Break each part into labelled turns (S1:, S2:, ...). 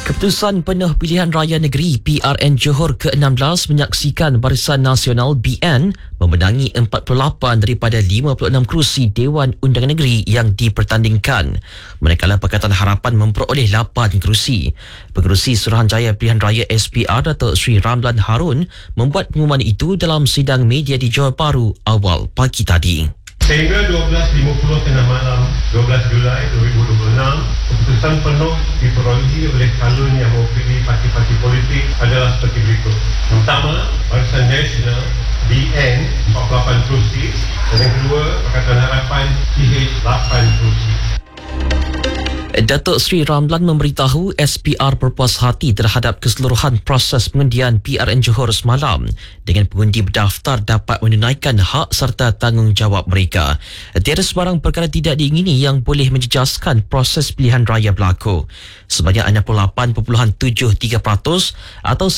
S1: Keputusan Penuh Pilihan Raya Negeri PRN Johor ke-16 menyaksikan Barisan Nasional BN memenangi 48 daripada 56 kerusi Dewan Undangan Negeri yang dipertandingkan. Manakala Pakatan Harapan memperoleh 8 kerusi. Pengerusi Suruhanjaya Pilihan Raya SPR Datuk Sri Ramlan Harun membuat pengumuman itu dalam sidang media di Johor Bahru awal pagi tadi.
S2: Sehingga 12.50 tengah malam 12 Julai 2026, keputusan penuh diperolehi oleh calon yang mewakili parti-parti politik adalah seperti berikut. Pertama, Barisan Nasional BN 48 kerusi dan yang kedua, Pakatan Harapan PH 8 kerusi.
S1: Datuk Sri Ramlan memberitahu SPR berpuas hati terhadap keseluruhan proses pengundian PRN Johor semalam dengan pengundi berdaftar dapat menunaikan hak serta tanggungjawab mereka. Tiada sebarang perkara tidak diingini yang boleh menjejaskan proses pilihan raya berlaku. Sebanyak 68.73% atau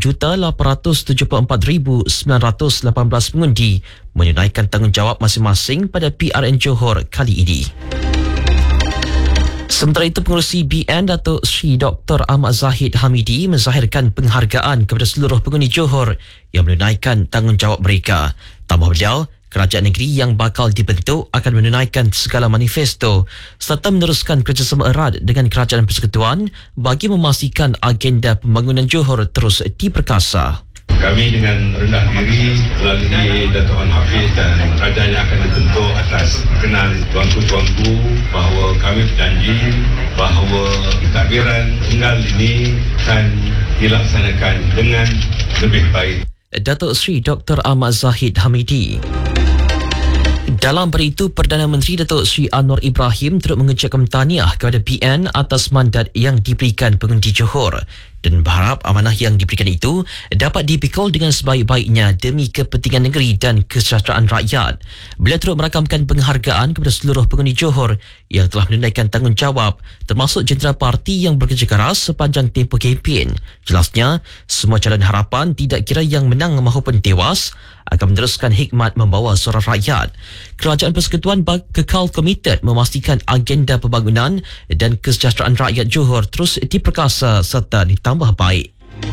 S1: 1,874,918 pengundi menunaikan tanggungjawab masing-masing pada PRN Johor kali ini. Sementara itu, pengerusi BN Datuk Sri Dr. Ahmad Zahid Hamidi menzahirkan penghargaan kepada seluruh pengundi Johor yang menunaikan tanggungjawab mereka. Tambah beliau, kerajaan negeri yang bakal dibentuk akan menunaikan segala manifesto serta meneruskan kerjasama erat dengan Kerajaan Persekutuan bagi memastikan agenda pembangunan Johor terus diperkasa.
S3: Kami dengan rendah diri melalui Dato' Wan Hafiz dan kerajaan yang akan dibentuk atas perkenan tuanku-tuanku bahawa kami berjanji bahawa pentadbiran tunggal ini akan dilaksanakan dengan lebih baik.
S1: Datuk Sri Dr. Ahmad Zahid Hamidi. Dalam pada itu, Perdana Menteri Datuk Sri Anwar Ibrahim turut mengucapkan tahniah kepada BN atas mandat yang diberikan pengundi Johor dan berharap amanah yang diberikan itu dapat dipikul dengan sebaik-baiknya demi kepentingan negeri dan kesejahteraan rakyat. Beliau turut merakamkan penghargaan kepada seluruh pengundi Johor yang telah menunaikan tanggungjawab termasuk jentera parti yang bekerja keras sepanjang tempoh kempen. Jelasnya, semua calon harapan tidak kira yang menang maupun tewas akan meneruskan hikmat membawa suara rakyat. Kerajaan Persekutuan kekal komited memastikan agenda pembangunan dan kesejahteraan rakyat Johor terus diperkasa serta ditambah baik.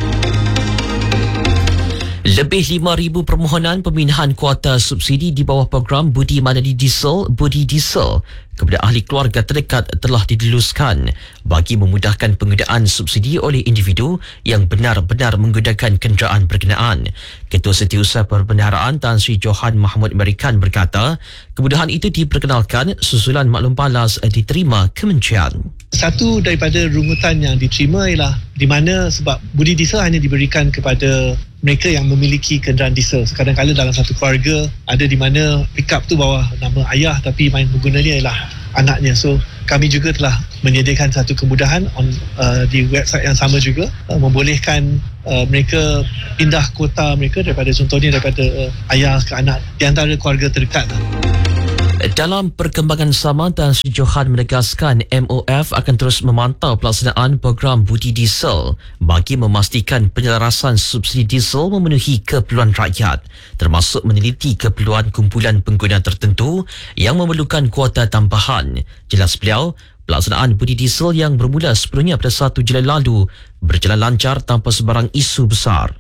S1: Lebih 5,000 permohonan pemindahan kuota subsidi di bawah program Budi Madani Diesel Budi Diesel kepada ahli keluarga terdekat telah diluluskan bagi memudahkan penggunaan subsidi oleh individu yang benar-benar menggunakan kenderaan berkenaan. Ketua Setiausaha Perbendaharaan Tan Sri Johan Mahmud Merikan berkata, kemudahan itu diperkenalkan susulan maklum balas diterima kementerian.
S4: Satu daripada rungutan yang diterima ialah di mana sebab Budi Diesel hanya diberikan kepada mereka yang memiliki kenderaan diesel. Kadang-kadang dalam satu keluarga ada di mana pickup tu bawah nama ayah tapi main penggunanya ialah anaknya. So kami juga telah menyediakan satu kemudahan di website yang sama juga membolehkan mereka pindah kuota mereka daripada contohnya daripada ayah ke anak di antara keluarga terdekat.
S1: Dalam perkembangan sama, Tan Sri Johan menegaskan MOF akan terus memantau pelaksanaan program Budi Diesel bagi memastikan penyelarasan subsidi diesel memenuhi keperluan rakyat, termasuk meneliti keperluan kumpulan pengguna tertentu yang memerlukan kuota tambahan. Jelas beliau, pelaksanaan Budi Diesel yang bermula sepuluhnya pada 1 Julai lalu berjalan lancar tanpa sebarang isu besar.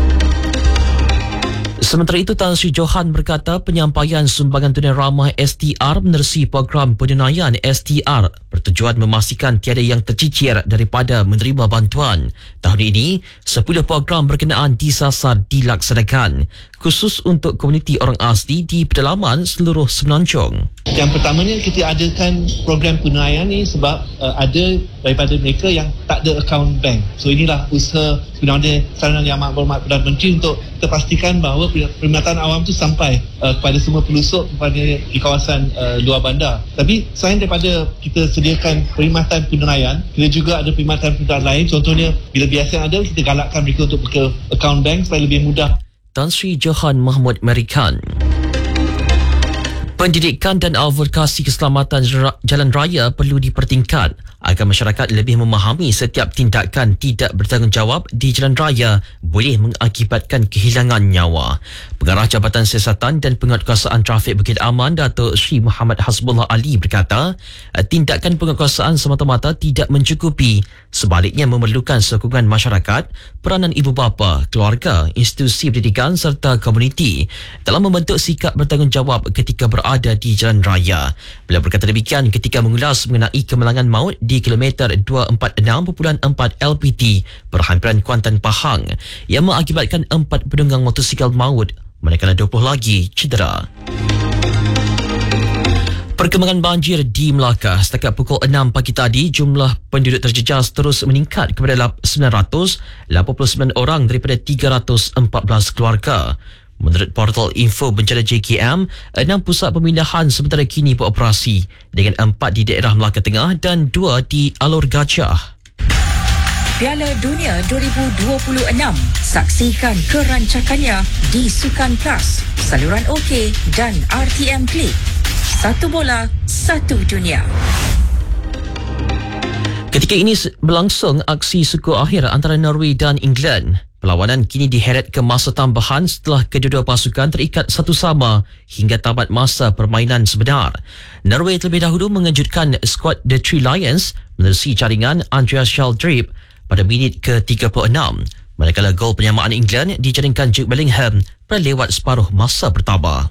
S1: Sementara itu, Tan Sri Johan berkata penyampaian sumbangan tunai ramah STR menerusi program penunaian STR bertujuan memastikan tiada yang tercicir daripada menerima bantuan. Tahun ini, 10 program berkenaan disasar dilaksanakan, khusus untuk komuniti orang asli di pedalaman seluruh Semenanjung.
S4: Yang pertamanya kita adakan program penunaian ni sebab ada daripada mereka yang tak ada akaun bank. So inilah usaha sebenarnya saranan Yang Amat Berhormat Perdana Menteri untuk kita pastikan bahawa perkhidmatan awam tu sampai kepada semua pelusuk kepada di kawasan luar bandar. Tapi selain daripada kita sediakan perkhidmatan penunaian, kita juga ada perkhidmatan lain. Contohnya bila biasa ada, kita galakkan mereka untuk buka akaun bank supaya lebih mudah.
S1: Tan Sri Johan Mahmud Merikan. Pendidikan dan advokasi keselamatan jalan raya perlu dipertingkat agar masyarakat lebih memahami setiap tindakan tidak bertanggungjawab di jalan raya boleh mengakibatkan kehilangan nyawa. Pengarah Jabatan Siasatan dan Penguatkuasaan Trafik Bukit Aman, Datuk Sri Muhammad Hasbullah Ali berkata, tindakan penguatkuasaan semata-mata tidak mencukupi, sebaliknya memerlukan sokongan masyarakat, peranan ibu bapa, keluarga, institusi pendidikan serta komuniti dalam membentuk sikap bertanggungjawab ketika berada di jalan raya. Beliau berkata demikian ketika mengulas mengenai kemalangan maut di kilometer 246.4 LPT perhampiran Kuantan Pahang yang mengakibatkan 4 penunggang motosikal maut manakala 20 lagi cedera. Perkembangan banjir di Melaka. Setakat pukul 6 pagi tadi, jumlah penduduk terjejas terus meningkat kepada 989 orang daripada 314 keluarga. Menurut portal info bencana JKM, 6 pusat pemindahan sementara kini beroperasi dengan 4 di daerah Melaka Tengah dan 2 di Alor Gajah.
S5: Piala Dunia 2026. Saksikan kerancakannya di Sukan Plus, saluran OK dan RTM Klik. Satu bola, satu dunia. Ketika ini berlangsung aksi suku akhir antara Norway dan England. Perlawanan kini diheret ke masa tambahan setelah kedua-dua pasukan terikat satu sama hingga tamat masa permainan sebenar. Norway terlebih dahulu mengejutkan skuad The Three Lions menerusi jaringan Andreas Sheldrip pada minit ke-36. Manakala gol penyamaan England dijaringkan Jude Bellingham pada lewat separuh masa pertama.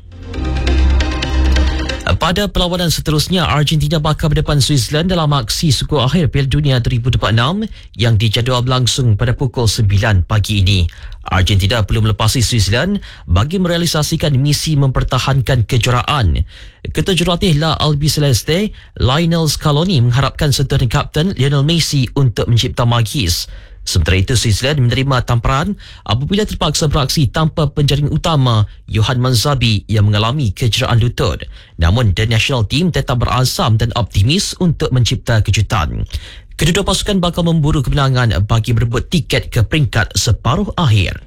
S5: Pada perlawanan seterusnya, Argentina bakal berdepan Switzerland dalam aksi suku akhir Piala Dunia 2026 yang dijadual berlangsung pada pukul 9 pagi ini. Argentina perlu melepasi Switzerland bagi merealisasikan misi mempertahankan kejuaraan. Ketua Jurulatih La Albiceleste, Lionel Scaloni mengharapkan sentuhan Kapten Lionel Messi untuk mencipta magis. Sementara itu, Switzerland menerima tamparan apabila terpaksa beraksi tanpa penjaring utama Johan Manzabi yang mengalami kecederaan lutut. Namun, The National Team tetap berazam dan optimis untuk mencipta kejutan. Kedua pasukan bakal memburu kemenangan bagi berebut tiket ke peringkat separuh akhir.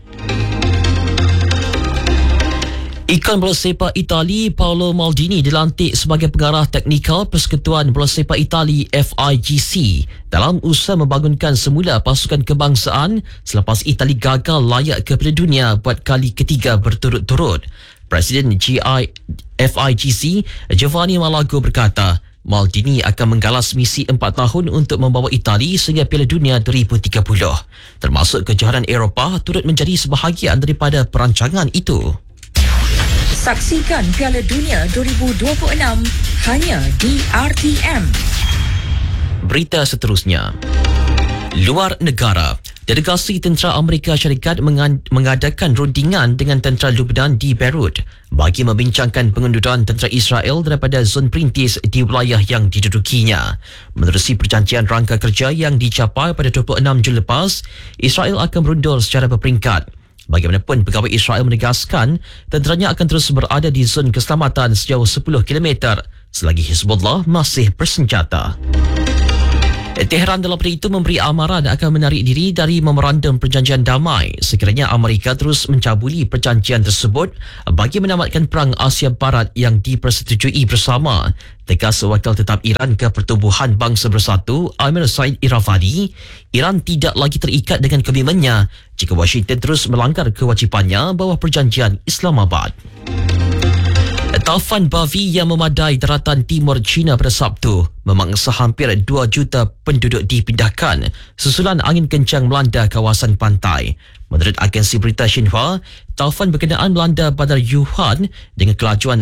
S5: Ikon bola sepak Itali Paolo Maldini dilantik sebagai pengarah teknikal Persekutuan Bola Sepak Itali FIGC dalam usaha membangunkan semula pasukan kebangsaan selepas Itali gagal layak ke Piala Dunia buat kali ketiga berturut-turut. Presiden FIGC Giovanni Malago berkata, Maldini akan menggalas misi 4 tahun untuk membawa Itali sehingga Piala Dunia 2030. Termasuk kejohanan Eropah turut menjadi sebahagian daripada perancangan itu. Saksikan Piala Dunia 2026 hanya di RTM. Berita seterusnya. Luar negara. Delegasi tentera Amerika Syarikat mengadakan rundingan dengan tentera Lebanon di Beirut bagi membincangkan pengunduran tentera Israel daripada zon perintis di wilayah yang didudukinya. Menerusi perjanjian rangka kerja yang dicapai pada 26 Jun lepas, Israel akan berundur secara berperingkat. Bagaimanapun, pegawai Israel menegaskan tenteranya akan terus berada di zon keselamatan sejauh 10 km selagi Hezbollah masih bersenjata. Tehran dalam pada itu memberi amaran akan menarik diri dari memorandum perjanjian damai sekiranya Amerika terus mencabuli perjanjian tersebut bagi menamatkan perang Asia Barat yang dipersetujui bersama. Tegas Wakil Tetap Iran ke Pertubuhan Bangsa Bersatu Amir Said Iravani, Iran tidak lagi terikat dengan komitmennya jika Washington terus melanggar kewajipannya bawah perjanjian Islamabad. Taufan Bavi yang memadai daratan timur China pada Sabtu memangsa hampir 2 juta penduduk dipindahkan susulan angin kencang melanda kawasan pantai. Menurut agensi berita Xinhua, taufan berkenaan melanda bandar Wuhan dengan kelajuan